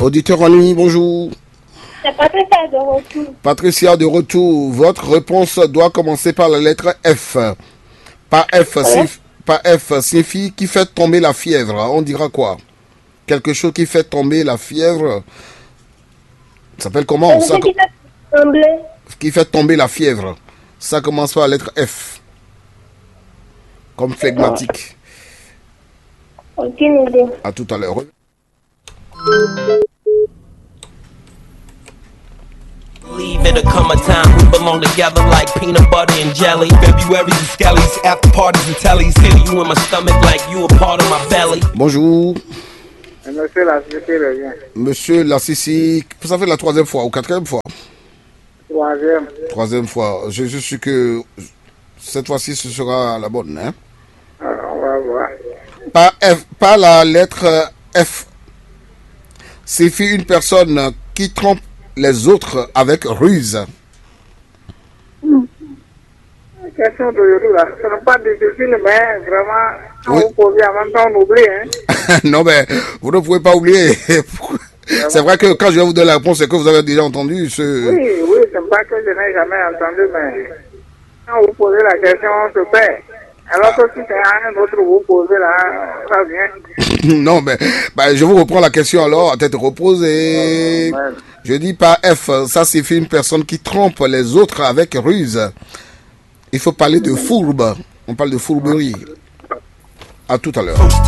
Auditeur en ligne, bonjour. C'est Patricia de retour. Patricia de retour. Votre réponse doit commencer par la lettre F. Par F signifie qui fait tomber la fièvre. On dira quoi? Quelque chose qui fait tomber la fièvre. Ça s'appelle comment ça? Qui fait trembler. Qui fait tomber la fièvre. Ça commence par la lettre F. Comme flegmatique. Aucune idée. À tout à l'heure. Leave it a come a time we belong together like peanut butter and jelly. February's and skellies, after parties and tellies. Feel you in my stomach like you a part of my belly. Bonjour. Monsieur Lassissi revient. Monsieur Lassissi, ça fait la troisième fois ou quatrième fois? Troisième. Troisième fois. Je suis que cette fois-ci ce sera la bonne. Hein? Alors, on va voir. Par la lettre F. Signifie une personne qui trompe les autres avec ruse. La question d'aujourd'hui, là, ce n'est pas difficile, mais vraiment, quand Oui. vous posez en même temps, on oublie. Hein? Non, mais vous ne pouvez pas oublier. C'est vrai que quand je vais vous donner la réponse, c'est que vous avez déjà entendu ce... Oui, c'est pas que je n'ai jamais entendu, mais quand vous posez la question, on se perd. Alors que si c'est un autre vous posez là, ça vient. Non, mais je vous reprends la question alors, à tête reposée. Ouais. Je dis par F, ça signifie une personne qui trompe les autres avec ruse. Il faut parler de fourbe. On parle de fourberie. À tout à l'heure.